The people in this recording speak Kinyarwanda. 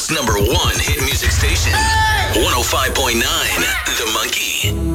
Portland's #1 hit music station. 105.9 The Monkey.